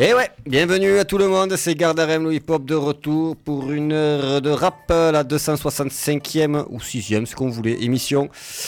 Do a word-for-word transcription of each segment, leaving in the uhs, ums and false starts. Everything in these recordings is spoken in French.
Et ouais, bienvenue à tout le monde, c'est Gardarem, le hip-hop de retour pour une heure de rap, la deux cent soixante-cinquième ou sixième, ce qu'on voulait, émission.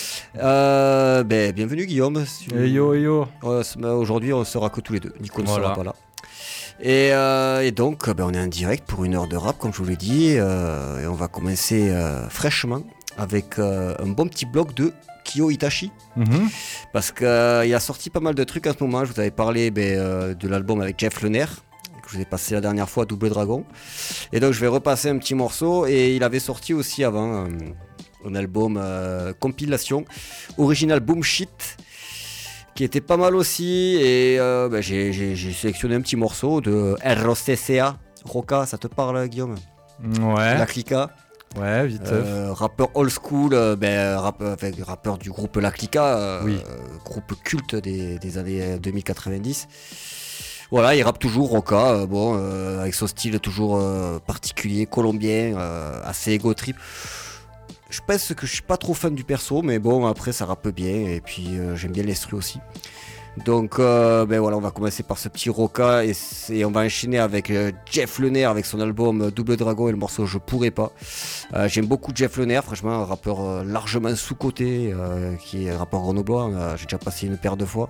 Euh, ben, bienvenue Guillaume. Hey yo, hey yo. Aujourd'hui, on sera que tous les deux, Nico ne Voilà. sera pas là. Et, euh, et donc, ben, on est en direct pour une heure de rap, comme je vous l'ai dit, euh, et on va commencer euh, fraîchement avec euh, un bon petit bloc de Kyo Itachi. Mm-hmm. Parce qu'il euh, a sorti pas mal de trucs en ce moment. Je vous avais parlé ben, euh, de l'album avec Jeff Lener, que je vous ai passé la dernière fois, Double Dragon. Et donc je vais repasser un petit morceau. Et il avait sorti aussi avant euh, un album euh, compilation, Original Boom Shit, qui était pas mal aussi. Et euh, ben, j'ai, j'ai, j'ai sélectionné un petit morceau de R O C C A. Roca, ça te parle Guillaume? Ouais. La Clica. Ouais, vite. Euh, rappeur old school, euh, ben, rappeur, enfin, rappeur du groupe La Clica, euh, Oui. euh, groupe culte des, des années deux mille quatre-vingt-dix. Voilà, il rappe toujours Roca, euh, bon, euh, avec son style toujours euh, particulier, colombien, euh, assez égo trip. Je pense que je suis pas trop fan du perso, mais bon, après ça rappe bien, et puis euh, j'aime bien l'instru aussi. Donc euh, ben voilà, on va commencer par ce petit Roca et, et on va enchaîner avec euh, Jeff Lener avec son album euh, Double Dragon et le morceau Je pourrais pas. Euh, j'aime beaucoup Jeff Lener, franchement un rappeur euh, largement sous-coté, euh, qui est un rappeur grenoblois, euh, j'ai déjà passé une paire de fois,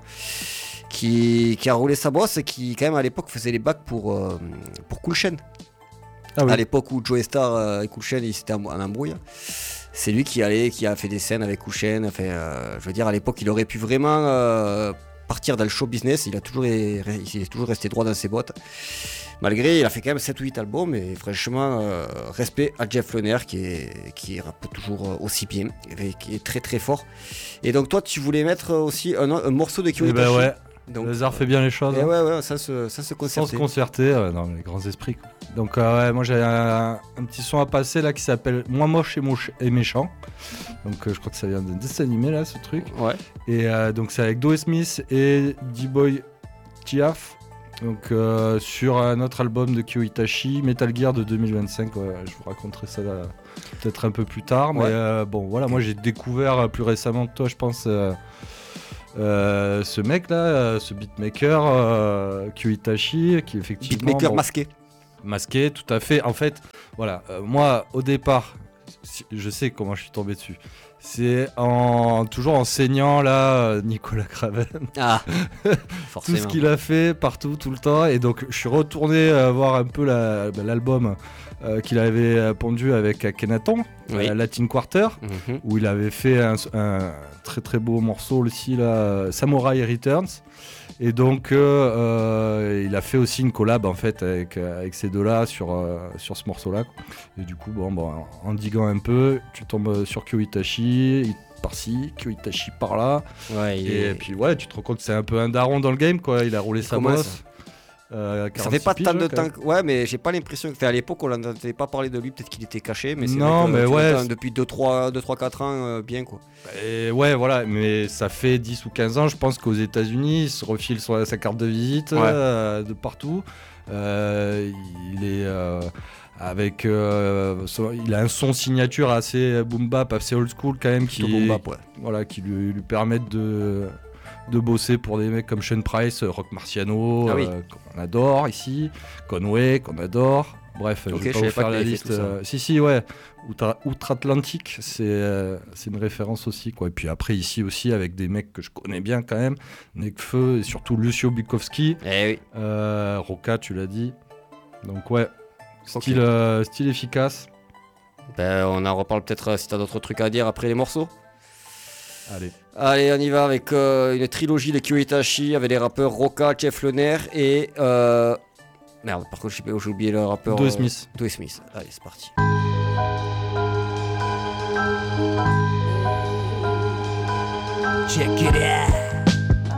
qui, qui a roulé sa bosse et qui quand même à l'époque faisait les bacs pour, euh, pour Cool Chain. Ah oui. À l'époque où Joey Star euh, et Cool Chain ils étaient en, en embrouille. C'est lui qui allait, qui a fait des scènes avec Cool Chain. Enfin, euh, je veux dire à l'époque il aurait pu vraiment euh, partir dans le show business, il a toujours, il est toujours resté droit dans ses bottes. Malgré, il a fait quand même sept ou huit albums, et franchement, euh, respect à Jeff Lener qui, est, qui rappe toujours aussi bien, et qui est très très fort. Et donc toi, tu voulais mettre aussi un, un morceau de Kyo Eh Itachi. ben ouais, donc, le hasard fait bien les choses. Et hein. ouais, ouais, ça se, ça se Sans concerter. se concerter, euh, non, les grands esprits. Quoi. Donc euh, ouais, moi j'ai un, un petit son à passer là qui s'appelle Moi moche et, moche et méchant. Donc euh, je crois que ça vient d'un dessin animé là, ce truc. Ouais. Et euh, donc c'est avec Doe Smith et D-Boy Tiaf. Donc euh, sur un autre album de Kyo Itachi, Metal Gear de deux mille vingt-cinq. Ouais, je vous raconterai ça là, peut-être un peu plus tard. Mais Ouais. euh, bon voilà, moi j'ai découvert euh, plus récemment que toi, je pense. Euh, Euh, ce mec là, euh, ce beatmaker euh, Kyo Itachi, qui effectivement Beatmaker bon, masqué. masqué, tout à fait. En fait, voilà, euh, moi au départ, je sais comment je suis tombé dessus. C'est en toujours en saignant là Nicolas Craven, Ah, tout forcément. ce qu'il a fait partout, tout le temps. Et donc je suis retourné euh, voir un peu la, bah, l'album euh, qu'il avait euh, pondu avec Akhenaton, Oui. euh, Latin Quarter. Mm-hmm. Où il avait fait un, un très très beau morceau aussi là, Samurai Returns. Et donc euh, euh, il a fait aussi une collab en fait avec, avec ces deux-là sur, euh, sur ce morceau-là. Et du coup, bon, bon, en diguant un peu, tu tombes sur Kyo Itachi par-ci, Kyo Itachi par-là. Ouais, il Et est... puis ouais, tu te rends compte que c'est un peu un daron dans le game, quoi. Il a roulé Il sa commence. bosse. Euh, Ça fait pas quarante-six tant piges, de hein, quand temps. même. Que... Ouais, mais j'ai pas l'impression que. Enfin, à l'époque, on n'entendait pas parler de lui. Peut-être qu'il était caché, mais c'est Non, vrai que mais tu ouais, l'entends c'est- depuis deux trois quatre ans, euh, bien quoi. Et ouais, voilà, mais ça fait dix ou quinze ans, je pense qu'aux États-Unis, il se refile sur sa carte de visite Ouais. euh, de partout. Euh, il est euh, avec. Euh, son- il a un son signature assez boom bap, assez old school quand même, qui, Plutôt boom bap, ouais. voilà, qui lui, lui permettent de, de bosser pour des mecs comme Sean Price, Rock Marciano, Ah oui. euh, qu'on adore ici, Conway, qu'on adore. Bref, Ok, je vais je pas savais vous pas faire qu'il la avait fait liste. tout ça. euh, si, si, ouais. Outre- Outre-Atlantique, c'est euh, c'est une référence aussi, quoi. Et puis après, ici aussi, avec des mecs que je connais bien quand même, Nekfeu et surtout Lucio Bukowski, Eh oui. euh, Roca, tu l'as dit. Donc, ouais, Ok. style, euh, style efficace. Ben, on en reparle peut-être euh, si t'as d'autres trucs à dire après les morceaux. Allez. Allez, on y va avec euh, une trilogie de Kyo Itachi avec les rappeurs Roca, Jeff Lener et. Euh... Merde, par contre, j'ai j'ai oublié le rappeur. Doe euh, Smith. Doe Smith. Allez, c'est parti. Check it out.